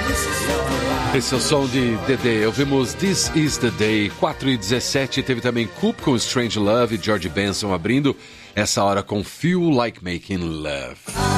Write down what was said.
Esse é o som de The Day. Ouvimos This Is The Day, 4h17. Teve também Coop com Strange Love e George Benson abrindo essa hora com Feel Like Making Love.